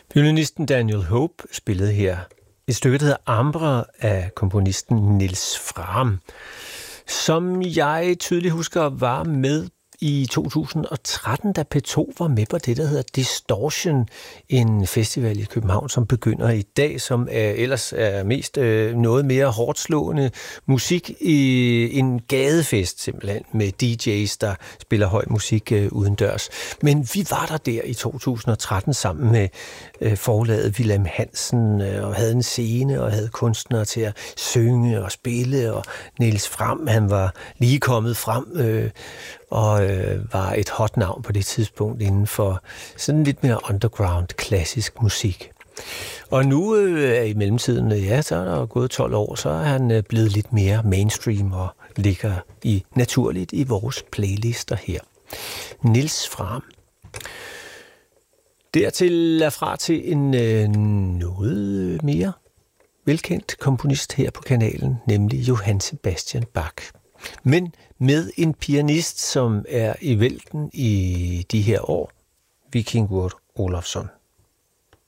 Violinisten Daniel Hope spillede her et stykke, der hedder Ambre af komponisten Niels Frahm, som jeg tydeligt husker var med i 2013, da P2 var med på det, der hedder Distortion, en festival i København, som begynder i dag, som ellers er mest noget mere hårdslående musik i en gadefest, simpelthen, med DJ's, der spiller høj musik udendørs. Men vi var der i 2013 sammen med forlaget Wilhelm Hansen, og havde en scene, og havde kunstnere til at synge og spille, og Niels Frahm, han var lige kommet frem, og var et hot navn på det tidspunkt inden for sådan lidt mere underground klassisk musik. Og nu i mellemtiden, så er der gået 12 år, så er han blevet lidt mere mainstream og ligger naturligt i vores playlister her. Niels Frahm. Dertil er fra til en noget mere velkendt komponist her på kanalen, nemlig Johann Sebastian Bach. Men med en pianist, som er i vælten i de her år, Vikingur Olafsson.